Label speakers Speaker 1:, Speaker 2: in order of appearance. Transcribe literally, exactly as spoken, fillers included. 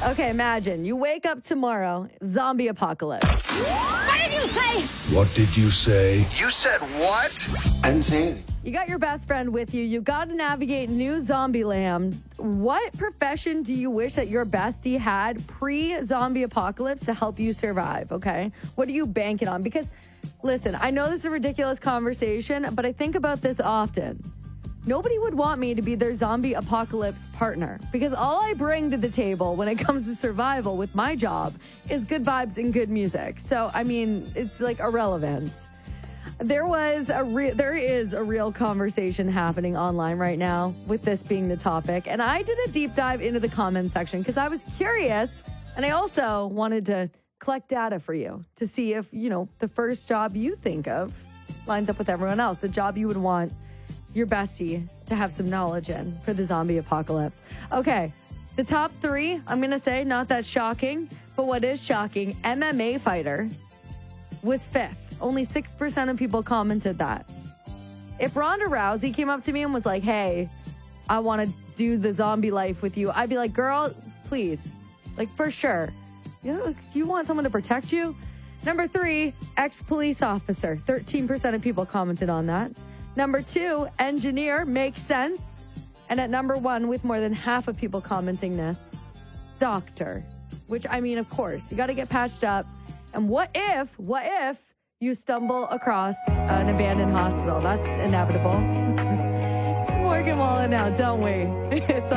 Speaker 1: Okay, imagine you wake up tomorrow, zombie apocalypse.
Speaker 2: What did you say?
Speaker 3: What did you say?
Speaker 4: You said what?
Speaker 5: I didn't say anything.
Speaker 1: You got your best friend with you. You got to navigate new zombie land. What profession do you wish that your bestie had pre-zombie apocalypse to help you survive, okay? What are you banking on? Because, listen, I know this is a ridiculous conversation, but I think about this often. Nobody would want me to be their zombie apocalypse partner because all I bring to the table when it comes to survival with my job is good vibes and good music. So, I mean, it's like irrelevant. There was a re- there is a real conversation happening online right now with this being the topic. And I did a deep dive into the comment section because I was curious. And I also wanted to collect data for you to see if, you know, the first job you think of lines up with everyone else, the job you would want your bestie to have some knowledge in for the zombie apocalypse. Okay, the top three, I'm going to say, not that shocking, but what is shocking, M M A fighter was fifth. Only six percent of people commented that. If Ronda Rousey came up to me and was like, hey, I want to do the zombie life with you, I'd be like, girl, please, like for sure. You know, you want someone to protect you? Number three, ex-police officer. thirteen percent of people commented on that. Number two, engineer, makes sense. And at number one, with more than half of people commenting this, doctor. Which, I mean, of course, you got to get patched up. And what if, what if you stumble across an abandoned hospital? That's inevitable. We're working well now, don't we? It's